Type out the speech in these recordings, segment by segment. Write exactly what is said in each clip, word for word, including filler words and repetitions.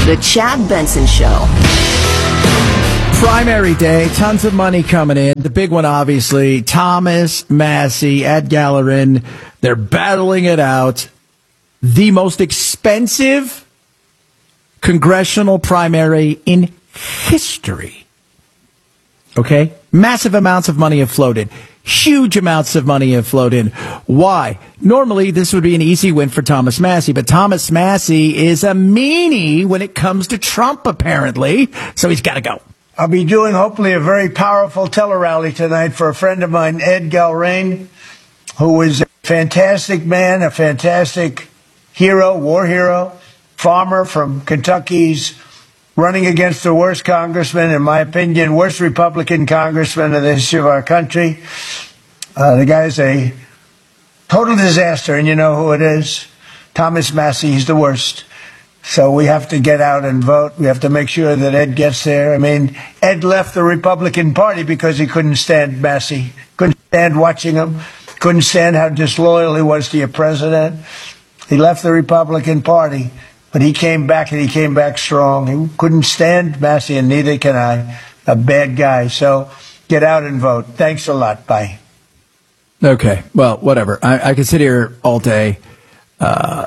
The Chad Benson Show. Primary day, tons of money coming in. The big one, obviously, Thomas Massie, Ed Gallerin. They're battling it out. The most expensive congressional primary in history. Okay? Massive amounts of money have flowed in. Huge amounts of money have flowed in. Why? Normally, this would be an easy win for Thomas Massie, but Thomas Massie is a meanie when it comes to Trump, apparently, so he's got to go. I'll be doing, hopefully, a very powerful tele-rally tonight for a friend of mine, Ed Gallerin, who is a fantastic man, a fantastic hero, war hero, farmer from Kentucky's running against the worst congressman, in my opinion, worst Republican congressman in the history of our country. Uh, the guy's a total disaster, and you know who it is. Thomas Massie, he's the worst. So we have to get out and vote. We have to make sure that Ed gets there. I mean, Ed left the Republican Party because he couldn't stand Massie, couldn't stand watching him, couldn't stand how disloyal he was to your president. He left the Republican Party. But he came back, and he came back strong. He couldn't stand Massie, and neither can I. A bad guy. So get out and vote. Thanks a lot. Bye. Okay. Well, whatever. I, I could sit here all day. Uh,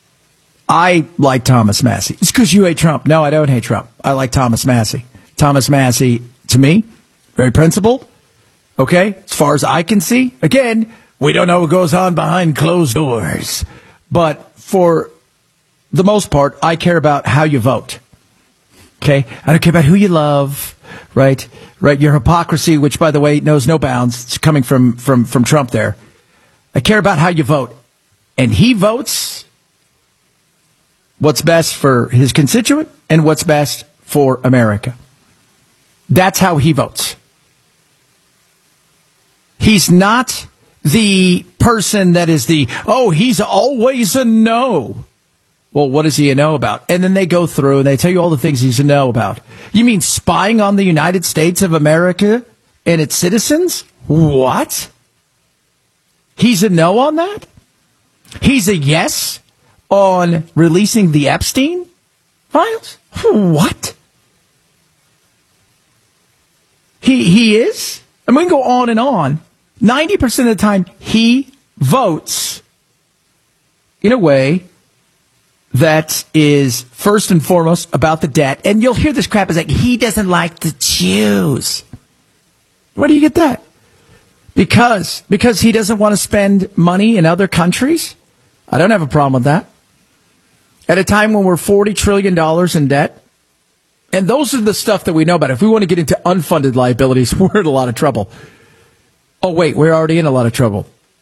I like Thomas Massie. It's because you hate Trump. No, I don't hate Trump. I like Thomas Massie. Thomas Massie, to me, very principled. Okay? As far as I can see. Again, we don't know what goes on behind closed doors. But for the most part, I care about how you vote. Okay? I don't care about who you love, right? Right? Your hypocrisy, which, by the way, knows no bounds. It's coming from, from, from Trump there. I care about how you vote. And he votes what's best for his constituent and what's best for America. That's how he votes. He's not the person that is the, oh, he's always a no. Well, what does he know about? And then they go through and they tell you all the things he's a know about. You mean spying on the United States of America and its citizens? What? He's a no on that? He's a yes on releasing the Epstein files? What? He he is? And we can go on and on. ninety percent of the time, he votes in a way that is first and foremost about the debt. And you'll hear this crap is like, he doesn't like the Jews. Where do you get that? Because, because he doesn't want to spend money in other countries? I don't have a problem with that. At a time when we're forty trillion dollars in debt, and those are the stuff that we know about. If we want to get into unfunded liabilities, we're in a lot of trouble. Oh, wait, we're already in a lot of trouble.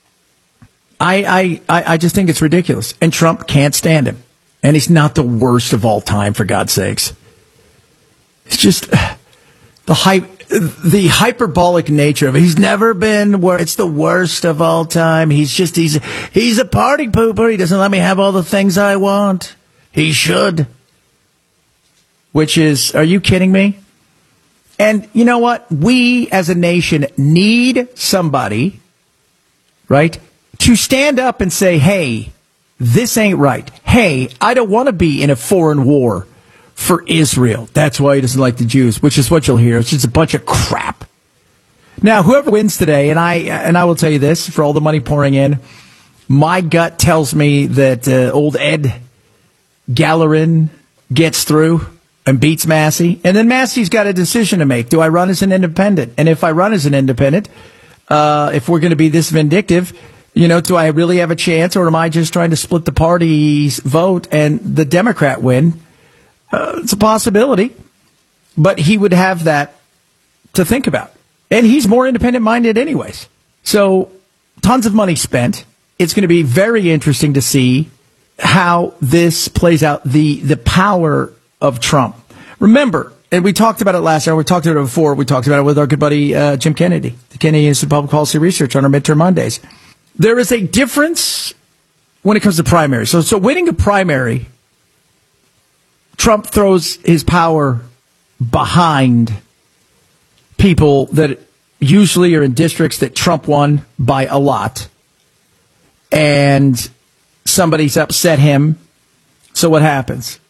I, I, I just think it's ridiculous. And Trump can't stand him. And he's not the worst of all time, for God's sakes. It's just the hype, the hyperbolic nature of it. He's never been where it's the worst of all time. He's just, he's, he's a party pooper. He doesn't let me have all the things I want. He should. Which is, are you kidding me? And you know what? We as a nation need somebody, right, to stand up and say, hey, this ain't right. Hey, I don't want to be in a foreign war for Israel. That's why he doesn't like the Jews, which is what you'll hear. It's just a bunch of crap. Now, whoever wins today, and I and I will tell you this, for all the money pouring in, my gut tells me that uh, old Ed Gallerin gets through and beats Massie. And then Massie's got a decision to make. Do I run as an independent? And if I run as an independent, uh, if we're going to be this vindictive, you know, do I really have a chance, or am I just trying to split the party's vote and the Democrat win? Uh, it's a possibility, but he would have that to think about. And he's more independent-minded anyways. So tons of money spent. It's going to be very interesting to see how this plays out, the, the power of Trump. Remember, and we talked about it last year, we talked about it before, we talked about it with our good buddy uh, Jim Kennedy, the Kennedy Institute of Public Policy Research on our midterm Mondays. There is a difference when it comes to primary. So, so winning a primary, Trump throws his power behind people that usually are in districts that Trump won by a lot. And somebody's upset him. So what happens?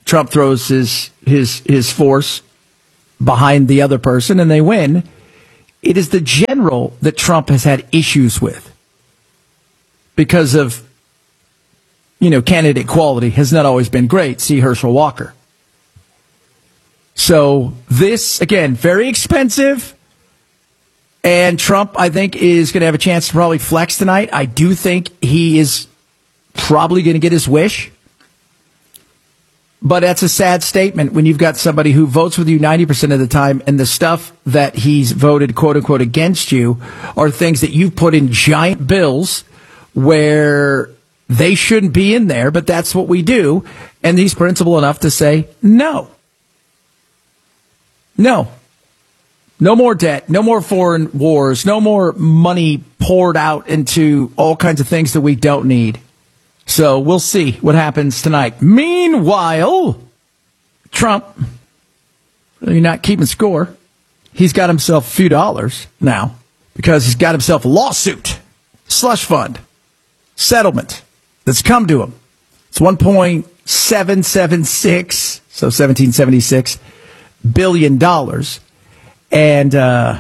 Trump throws his his his force behind the other person and they win. It is the general that Trump has had issues with because of, you know, candidate quality has not always been great. See Herschel Walker. So this, again, very expensive. And Trump, I think, is going to have a chance to probably flex tonight. I do think he is probably going to get his wish. But that's a sad statement when you've got somebody who votes with you ninety percent of the time and the stuff that he's voted, quote unquote, against you are things that you've put in giant bills where they shouldn't be in there, but that's what we do. And he's principled enough to say, no. No. No more debt, no more foreign wars, no more money poured out into all kinds of things that we don't need. So we'll see what happens tonight. Meanwhile, Trump, you're not keeping score. He's got himself a few dollars now because he's got himself a lawsuit, slush fund, settlement that's come to him. It's one point seven seven six, so seventeen seventy-six billion dollars. And uh,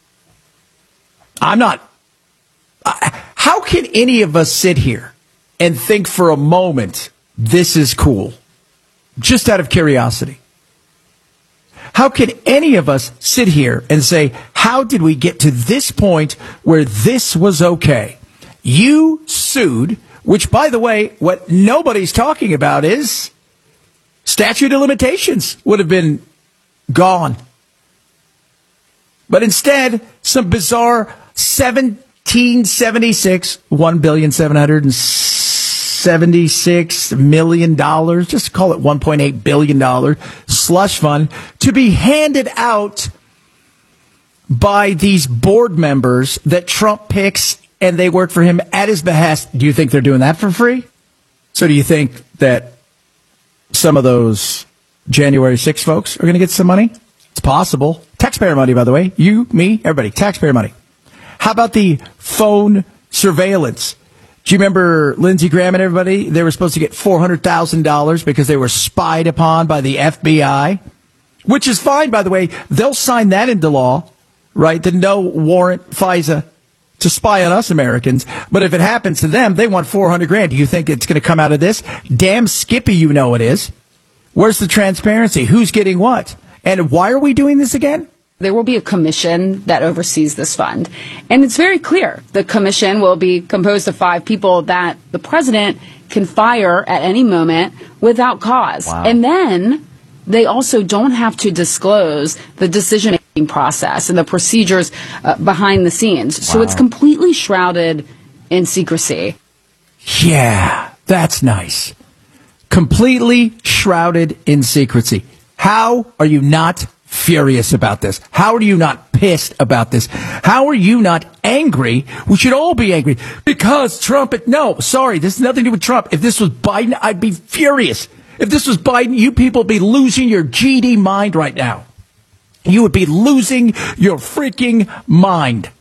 I'm not. Uh, how can any of us sit here and think for a moment this is cool? Just out of curiosity. How can any of us sit here and say, how did we get to this point where this was okay? You sued, which, by the way, what nobody's talking about is statute of limitations would have been gone. But instead, some bizarre seventeen seventy-six, one billion seven hundred seventy-six million dollars, just call it one point eight billion dollars slush fund to be handed out by these board members that Trump picks and they work for him at his behest. Do you think they're doing that for free? So do you think that some of those January sixth folks are going to get some money? It's possible. Taxpayer money, by the way. You, me, everybody. Taxpayer money. How about the phone surveillance? Do you remember Lindsey Graham and everybody? They were supposed to get four hundred thousand dollars because they were spied upon by the F B I, which is fine, by the way. They'll sign that into law, right? The no warrant FISA to spy on us Americans. But if it happens to them, they want four hundred grand. Do you think it's going to come out of this? Damn Skippy, you know it is. Where's the transparency? Who's getting what? And why are we doing this again? There will be a commission that oversees this fund. And it's very clear. The commission will be composed of five people that the president can fire at any moment without cause. Wow. And then they also don't have to disclose the decision-making process and the procedures uh, behind the scenes. Wow. So it's completely shrouded in secrecy. Yeah, that's nice. Completely shrouded in secrecy. How are you not furious about this? How are you not pissed about this? How are you not angry? We should all be angry because Trump. No, sorry, this has nothing to do with Trump. If this was Biden, I'd be furious. If this was Biden, you people would be losing your G D mind right now. You would be losing your freaking mind.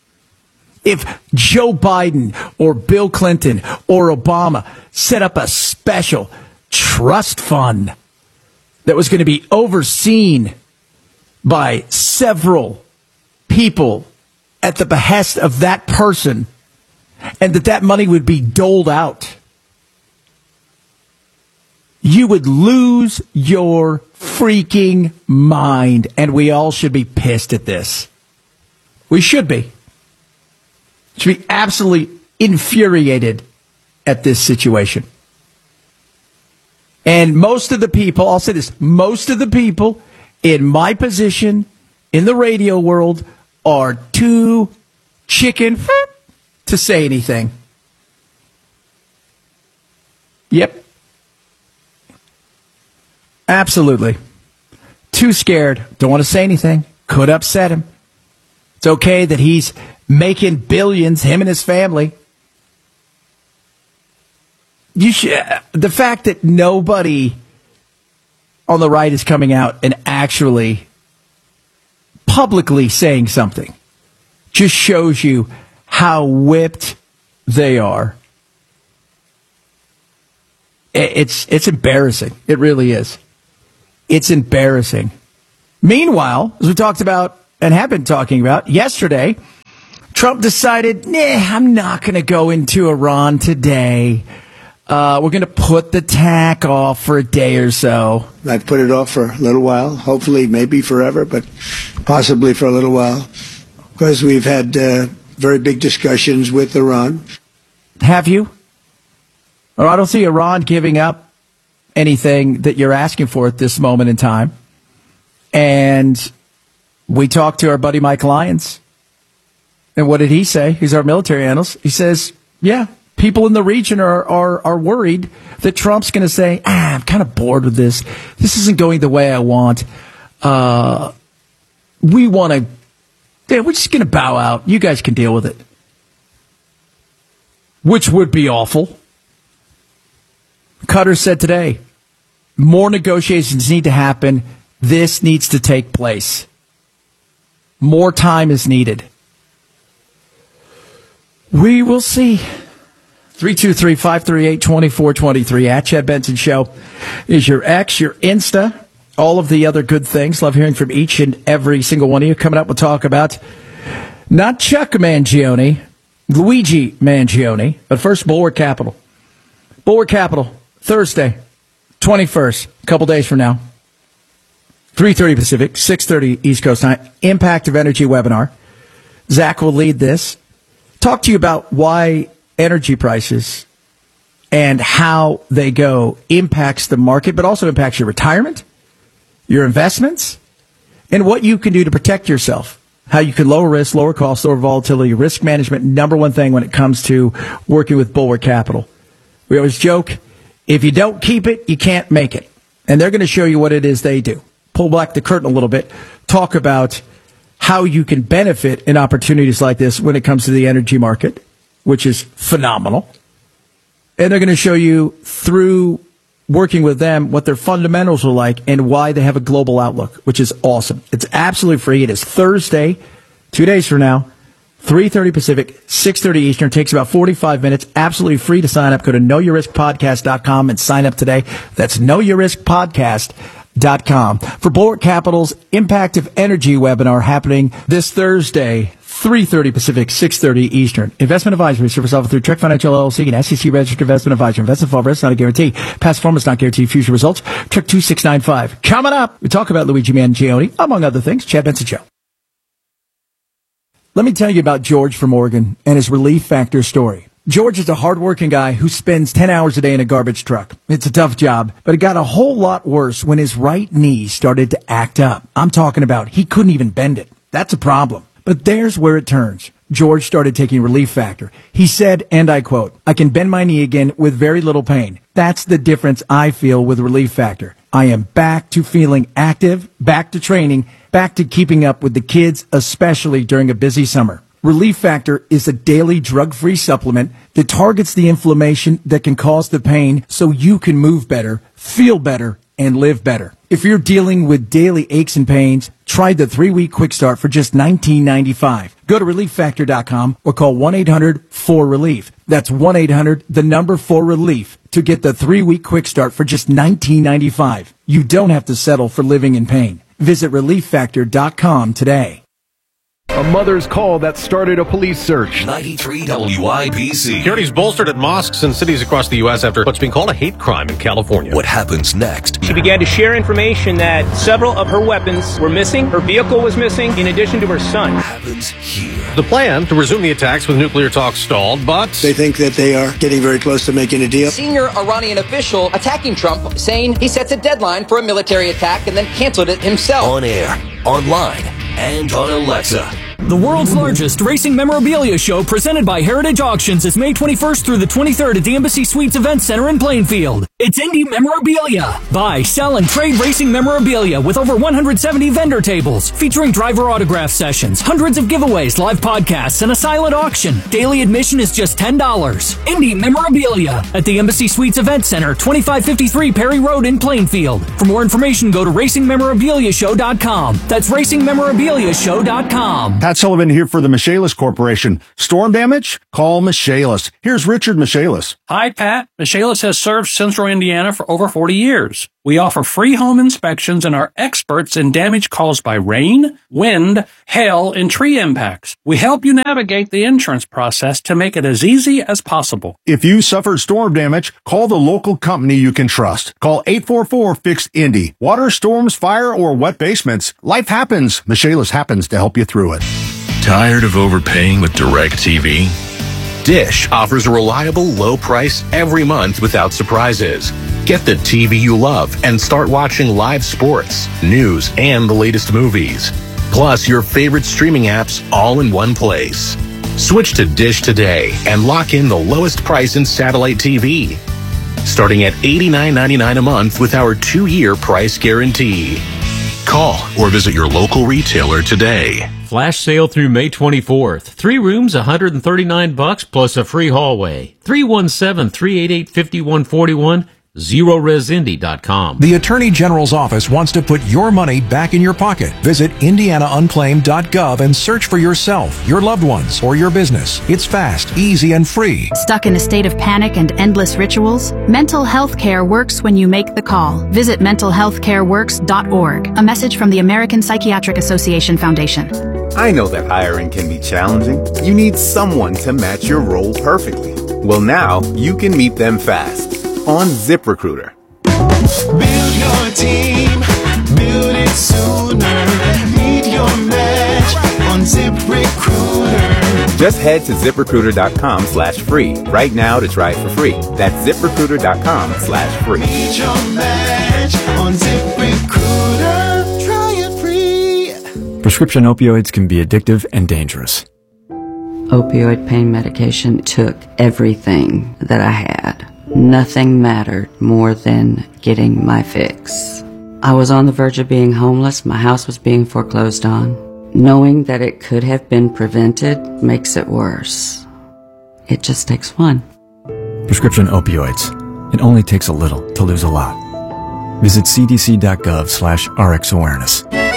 If Joe Biden or Bill Clinton or Obama set up a special trust fund that was going to be overseen by several people at the behest of that person, and that that money would be doled out, you would lose your freaking mind, and we all should be pissed at this. We should be. Should be absolutely infuriated at this situation. And most of the people, I'll say this, most of the people in my position in the radio world are too chicken to say anything. Yep. Absolutely. Too scared. Don't want to say anything. Could upset him. It's okay that he's making billions, him and his family. You should, the fact that nobody on the right is coming out and actually publicly saying something just shows you how whipped they are. It's it's embarrassing. It really is. It's embarrassing. Meanwhile, as we talked about and have been talking about yesterday, Trump decided, nah, I'm not going to go into Iran today. Uh, we're going to put the tack off for a day or so. I've put it off for a little while, hopefully maybe forever, but possibly for a little while, because we've had uh, very big discussions with Iran. Have you? Or I don't see Iran giving up anything that you're asking for at this moment in time. And we talked to our buddy Mike Lyons. And what did he say? He's our military analyst. He says, yeah, people in the region are, are, are worried that Trump's going to say, ah, I'm kind of bored with this. This isn't going the way I want. Uh, we want to, yeah, we're just going to bow out. You guys can deal with it. Which would be awful. Qatar said today, more negotiations need to happen. This needs to take place. More time is needed. We will see. three two three, five three eight, two four two three at Chad Benson Show is your X, your Insta, all of the other good things. Love hearing from each and every single one of you. Coming up, we'll talk about not Chuck Mangione, Luigi Mangione, but first, Bulwark Capital. Bulwark Capital, Thursday, twenty-first, a couple days from now, three thirty Pacific, six thirty East Coast time, Impact of Energy webinar. Zach will lead this. Talk to you about why energy prices and how they go impacts the market, but also impacts your retirement, your investments, and what you can do to protect yourself. How you can lower risk, lower cost, lower volatility, risk management, number one thing when it comes to working with Bulwark Capital. We always joke, if you don't keep it, you can't make it. And they're going to show you what it is they do. Pull back the curtain a little bit, talk about how you can benefit in opportunities like this when it comes to the energy market, which is phenomenal. And they're going to show you through working with them what their fundamentals are like and why they have a global outlook, which is awesome. It's absolutely free. It is Thursday, two days from now, three thirty Pacific, six thirty Eastern. It takes about forty-five minutes. Absolutely free to sign up. Go to know your risk podcast dot com and sign up today. That's know your risk podcast dot com for Bulwark Capital's Impact of Energy webinar happening this Thursday, three thirty Pacific, six thirty Eastern. Investment advisory service offered through Trek Financial L L C, an S E C registered investment advisor. Investment fall risk not a guarantee. Past performance not guarantee future results. Trek two six nine five. Coming up, we talk about Luigi Mangione, among other things. Chad Benson Show. Let me tell you about George from Oregon and his Relief Factor story. George is a hardworking guy who spends ten hours a day in a garbage truck. It's a tough job, but it got a whole lot worse when his right knee started to act up. I'm talking about he couldn't even bend it. That's a problem. But there's where it turns. George started taking Relief Factor. He said, and I quote, I can bend my knee again with very little pain. That's the difference I feel with Relief Factor. I am back to feeling active, back to training, back to keeping up with the kids, especially during a busy summer. Relief Factor is a daily drug-free supplement that targets the inflammation that can cause the pain so you can move better, feel better, and live better. If you're dealing with daily aches and pains, try the three-week quick start for just nineteen ninety-five. Go to relief factor dot com or call one eight hundred four relief. That's one eight hundred, the number four relief, to get the three-week quick start for just nineteen ninety-five. You don't have to settle for living in pain. Visit relief factor dot com today. A mother's call that started a police search. ninety-three W I B C. Security's bolstered at mosques and cities across the U S after what's being called a hate crime in California. What happens next? She began to share information that several of her weapons were missing, her vehicle was missing, in addition to her son. What happens here? The plan to resume the attacks with nuclear talks stalled, but They think that they are getting very close to making a deal. Senior Iranian official attacking Trump, saying he sets a deadline for a military attack and then canceled it himself. On air, online, and on Alexa. The world's largest racing memorabilia show, presented by Heritage Auctions, is May twenty-first through the twenty-third at the Embassy Suites Event Center in Plainfield. It's Indy Memorabilia. Buy, sell, and trade racing memorabilia with over one hundred seventy vendor tables, featuring driver autograph sessions, hundreds of giveaways, live podcasts, and a silent auction. Daily admission is just ten dollars. Indy Memorabilia at the Embassy Suites Event Center, twenty-five fifty-three Perry Road in Plainfield. For more information, go to racing memorabilia show dot com. That's racing memorabilia show dot com. Pat Sullivan here for the Michaelis Corporation. Storm damage? Call Michaelis. Here's Richard Michaelis. Hi, Pat. Michaelis has served Central Indiana for over forty years. We offer free home inspections and are experts in damage caused by rain, wind, hail, and tree impacts. We help you navigate the insurance process to make it as easy as possible. If you suffered storm damage, call the local company you can trust. Call eight four four, fix Indy. Water, storms, fire, or wet basements. Life happens. Michaelis happens to help you through it. Tired of overpaying with DirecTV? Dish offers a reliable, low price every month without surprises. Get the T V you love and start watching live sports, news, and the latest movies. Plus your favorite streaming apps all in one place. Switch to Dish today and lock in the lowest price in satellite T V. Starting at eighty-nine ninety-nine a month with our two-year price guarantee. Call or visit your local retailer today. Flash sale through May twenty-fourth. Three rooms, one hundred thirty-nine bucks plus a free hallway. three one seven, three eight eight, five one four one. zero res indy dot com. The Attorney General's office wants to put your money back in your pocket. Visit indiana unclaimed dot gov and search for yourself, your loved ones, or your business. It's fast, easy, and free. Stuck in a state of panic and endless rituals? Mental health care works when you make the call. Visit mental health care works dot org. A message from the American Psychiatric Association Foundation. I know that hiring can be challenging. You need someone to match your role perfectly. Well, now you can meet them fast on ZipRecruiter. Build your team, build it sooner. Meet your match on ZipRecruiter. Just head to ZipRecruiter.com slash free right now to try it for free. That's ZipRecruiter.com slash free. Meet your match on ZipRecruiter. Try it free. Prescription opioids can be addictive and dangerous. Opioid pain medication took everything that I had. Nothing mattered more than getting my fix. I was on the verge of being homeless. My house was being foreclosed on. Knowing that it could have been prevented makes it worse. It just takes one. Prescription opioids. It only takes a little to lose a lot. Visit c d c dot gov slash r x awareness.